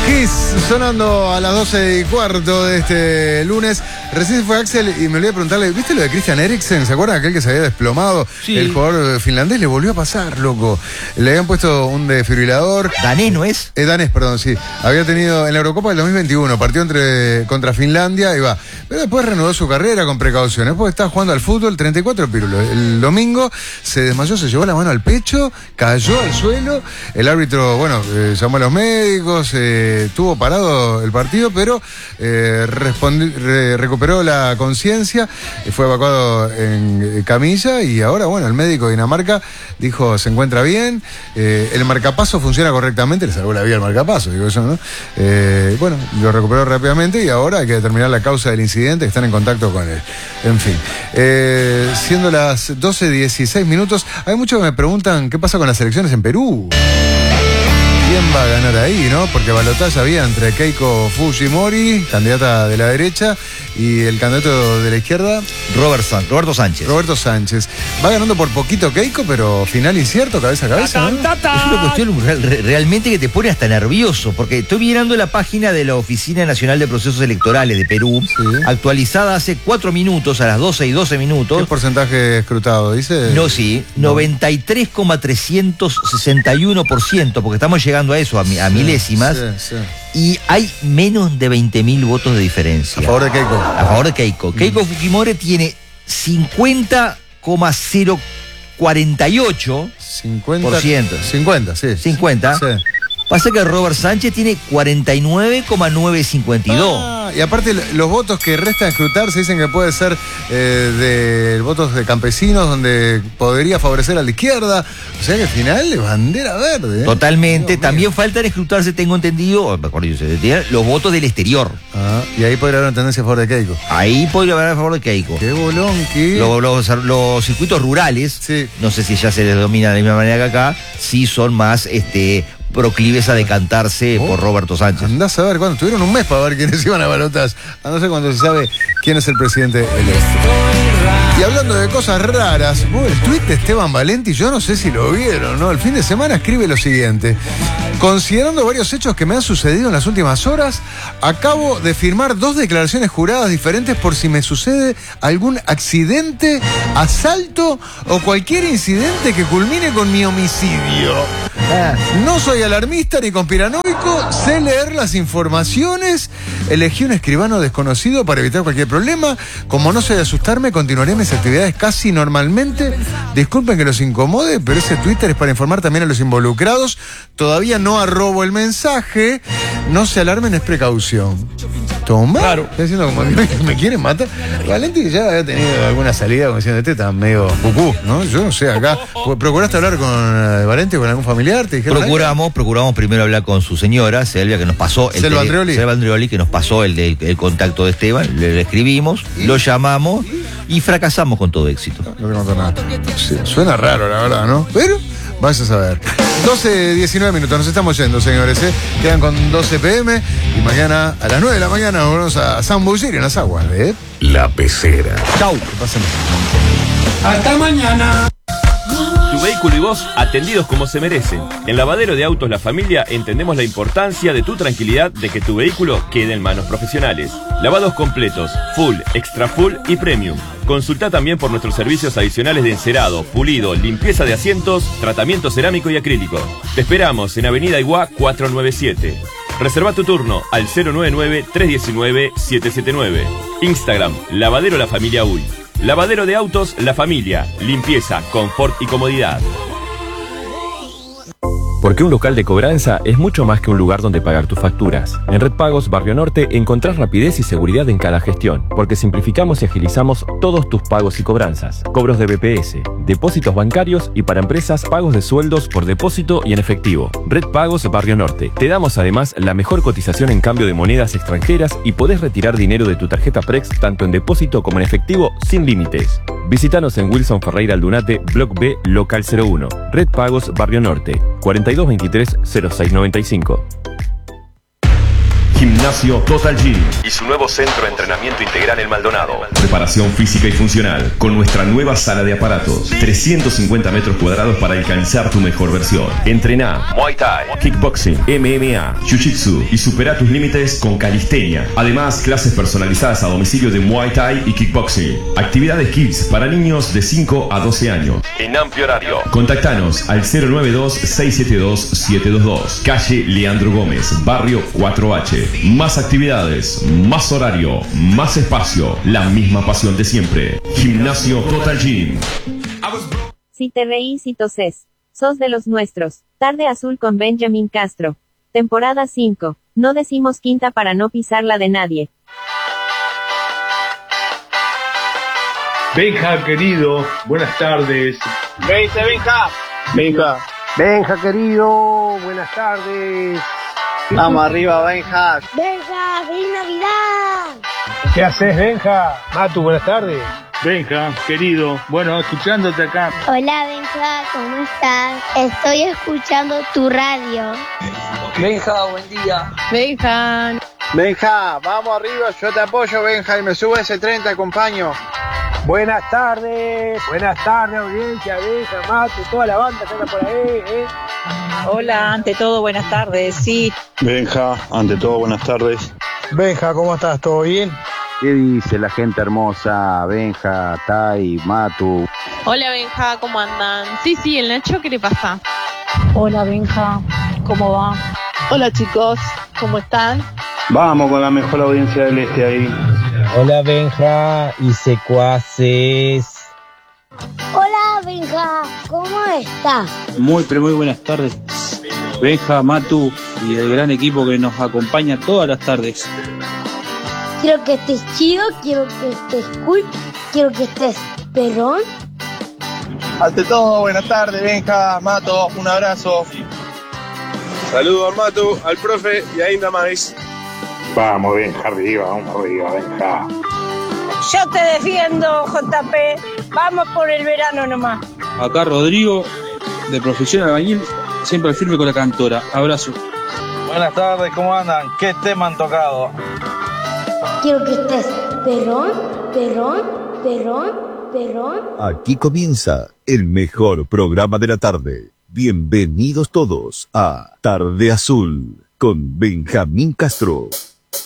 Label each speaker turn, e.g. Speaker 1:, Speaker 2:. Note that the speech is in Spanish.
Speaker 1: Kiss sonando a las 12:15 de este lunes. Recién fue Axel y me olvidé preguntarle, ¿viste lo de Christian Eriksen? ¿Se acuerdan aquel que se había desplomado?
Speaker 2: Sí.
Speaker 1: El jugador finlandés le volvió a pasar, loco. Le habían puesto un desfibrilador.
Speaker 2: ¿Danés no es?
Speaker 1: Danés, perdón, sí. Había tenido en la Eurocopa del 2021, partió contra Finlandia y va. Pero después reanudó su carrera con precauciones. Después estaba jugando al fútbol, 34 pírulos. El domingo se desmayó, se llevó la mano al pecho, cayó al suelo. El árbitro, bueno, llamó a los médicos, tuvo parado el partido, pero recuperó la conciencia, fue evacuado en camilla y ahora, bueno, el médico de Dinamarca dijo se encuentra bien, el marcapaso funciona correctamente, le salvó la vida al marcapaso, digo eso, ¿no? Bueno, lo recuperó rápidamente y ahora hay que determinar la causa del incidente, están en contacto con él. En fin, siendo las 12:16, hay muchos que me preguntan qué pasa con las elecciones en Perú. ¿Quién va a ganar ahí, no? Porque balotaje había entre Keiko Fujimori, candidata de la derecha, y el candidato de la izquierda,
Speaker 2: Roberto Sánchez.
Speaker 1: Roberto Sánchez. Va ganando por poquito Keiko, pero final incierto, cabeza a cabeza, ¿no?
Speaker 2: Es una cuestión realmente que te pone hasta nervioso, porque estoy mirando la página de la Oficina Nacional de Procesos Electorales de Perú, sí, actualizada hace 4 minutos, a las 12:12.
Speaker 1: ¿Qué porcentaje escrutado, dice?
Speaker 2: No, sí, 93,361%, porque estamos llegando a eso, a milésimas,
Speaker 1: sí.
Speaker 2: Y hay menos de 20.000 votos de diferencia.
Speaker 1: A favor de Keiko.
Speaker 2: A favor de Keiko. Keiko Fujimori tiene 50,048%.
Speaker 1: 50, sí.
Speaker 2: 50.
Speaker 1: Sí.
Speaker 2: Pasa que Robert Sánchez tiene 49,952.
Speaker 1: Y aparte los votos que restan escrutar se dicen que puede ser de votos de campesinos donde podría favorecer a la izquierda. O sea que al final es bandera verde.
Speaker 2: Totalmente. También faltan escrutarse, tengo entendido, los votos del exterior.
Speaker 1: Y ahí podría haber una tendencia a favor de Keiko.
Speaker 2: Ahí podría haber a favor de Keiko.
Speaker 1: Qué bolón, ¿qué?
Speaker 2: Los circuitos rurales,
Speaker 1: sí,
Speaker 2: no sé si ya se les domina de la misma manera que acá, sí son más proclives a decantarse por Roberto Sánchez.
Speaker 1: Andás a ver cuándo. Tuvieron un mes para ver quiénes iban a balotas. A no ser cuando se sabe quién es el presidente electo. Y hablando de cosas raras, el tuit de Esteban Valenti, yo no sé si lo vieron, ¿no? El fin de semana escribe lo siguiente: considerando varios hechos que me han sucedido en las últimas horas, acabo de firmar 2 declaraciones juradas diferentes por si me sucede algún accidente, asalto o cualquier incidente que culmine con mi homicidio. No soy alarmista ni conspiranoico, sé leer las informaciones, elegí un escribano desconocido para evitar cualquier problema. Como no sé de asustarme, continuaré mis actividades casi normalmente. Disculpen que los incomode, pero ese Twitter es para informar también a los involucrados. Todavía no arrobo el mensaje. No se alarmen, es precaución. Toma. Claro. Estoy diciendo como que me quieren matar. Valenti ya había tenido alguna salida como diciendo, este está medio cucú, ¿no? Yo no sé, acá. ¿Procuraste hablar con Valenti o con algún familiar? ¿Te dijeron
Speaker 2: Procuramos primero hablar con su señora, Selvia, que nos pasó
Speaker 1: Selva
Speaker 2: Andreoli, que nos pasó el contacto de Esteban, le escribimos, lo llamamos y fracasamos con todo éxito.
Speaker 1: No me contó nada. Sí, suena raro, la verdad, ¿no? Pero vaya a saber. 12:19, nos estamos yendo, señores, ¿eh? Quedan con 12 p.m. y mañana a las 9 de la mañana nos vamos a zambullir en las aguas de
Speaker 3: La Pecera.
Speaker 2: Chau.
Speaker 1: Que pasen.
Speaker 4: Hasta mañana.
Speaker 5: Tu vehículo y vos atendidos como se merecen. En Lavadero de Autos La Familia entendemos la importancia de tu tranquilidad de que tu vehículo quede en manos profesionales. Lavados completos, full, extra full y premium. Consulta también por nuestros servicios adicionales de encerado, pulido, limpieza de asientos, tratamiento cerámico y acrílico. Te esperamos en Avenida Iguá 497. Reserva tu turno al 099-319-779. Instagram, Lavadero La Familia Uy. Lavadero de Autos La Familia. Limpieza, confort y comodidad.
Speaker 6: Porque un local de cobranza es mucho más que un lugar donde pagar tus facturas. En Red Pagos Barrio Norte encontrás rapidez y seguridad en cada gestión, porque simplificamos y agilizamos todos tus pagos y cobranzas. Cobros de BPS, depósitos bancarios y para empresas pagos de sueldos por depósito y en efectivo. Red Pagos Barrio Norte. Te damos además la mejor cotización en cambio de monedas extranjeras y podés retirar dinero de tu tarjeta Prex tanto en depósito como en efectivo sin límites. Visítanos en Wilson Ferreira Aldunate, Block B, Local 01. Red Pagos Barrio Norte, 4223-0695.
Speaker 5: Gimnasio Total Gym y su nuevo centro de entrenamiento integral en Maldonado. Preparación física y funcional con nuestra nueva sala de aparatos. 350 metros cuadrados para alcanzar tu mejor versión. Entrená Muay Thai, Kickboxing, MMA, Jiu-Jitsu y supera tus límites con calistenia. Además, clases personalizadas a domicilio de Muay Thai y Kickboxing. Actividades Kids para niños de 5 a 12 años. En amplio horario. Contactanos al 092-672-722. Calle Leandro Gómez, barrio 4H. Más actividades, más horario, más espacio. La misma pasión de siempre. Gimnasio Total Gym.
Speaker 3: Si te reís y toses, sos de los nuestros. Tarde Azul con Benjamín Castro. Temporada 5. No decimos quinta para no pisar la de nadie.
Speaker 4: Benja, querido, buenas tardes.
Speaker 7: Benja.
Speaker 8: Benja, querido, buenas tardes.
Speaker 7: Vamos arriba, Benja.
Speaker 9: Benja, ¡feliz Navidad!
Speaker 8: ¿Qué haces, Benja? Matu, buenas tardes.
Speaker 4: Benja, querido, bueno, escuchándote acá.
Speaker 9: Hola, Benja, ¿cómo estás? Estoy escuchando tu radio.
Speaker 7: Benja, buen día.
Speaker 9: Benja.
Speaker 7: Benja, vamos arriba, yo te apoyo, Benja, y me subo a ese tren, te acompaño.
Speaker 8: Buenas tardes, audiencia, Benja, Matu, toda la banda que anda por ahí,
Speaker 10: Hola, ante todo, buenas tardes, sí.
Speaker 11: Benja, ante todo, buenas tardes.
Speaker 8: Benja, ¿cómo estás? ¿Todo bien?
Speaker 12: ¿Qué dice la gente hermosa? Benja, Tai, Matu.
Speaker 10: Hola, Benja, ¿cómo andan? Sí, el Nacho, ¿qué le pasa?
Speaker 9: Hola, Benja, ¿cómo va?
Speaker 10: Hola, chicos, ¿cómo están?
Speaker 11: Vamos con la mejor audiencia del este ahí.
Speaker 13: Hola, Benja y secuaces.
Speaker 9: Hola, Benja, ¿cómo estás?
Speaker 14: Muy buenas tardes. Benja, Matu y el gran equipo que nos acompaña todas las tardes.
Speaker 9: Quiero que estés chido, quiero que estés cool, quiero que estés perrón.
Speaker 7: Ante todo, buenas tardes, Benja, Mato, un abrazo. Saludos al Matu, al profe y ainda más.
Speaker 11: Vamos, Benja, arriba, Benja.
Speaker 10: Yo te defiendo, JP. Vamos por el verano nomás.
Speaker 14: Acá Rodrigo, de profesión albañil, siempre al firme con la cantora. Abrazo.
Speaker 7: Buenas tardes, ¿cómo andan? ¿Qué tema han tocado?
Speaker 9: Quiero que estés perrón.
Speaker 15: Aquí comienza el mejor programa de la tarde. Bienvenidos todos a Tarde Azul con Benjamín Castro.